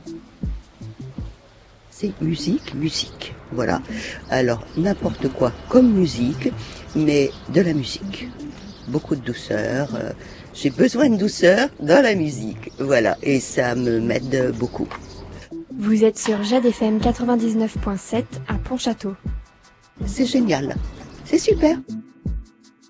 C'est musique, voilà. Alors, n'importe quoi comme musique, mais de la musique. Beaucoup de douceur. J'ai besoin de douceur dans la musique, voilà. Et ça m'aide beaucoup. Vous êtes sur Jade FM 99.7 à Pontchâteau. C'est génial. C'est super.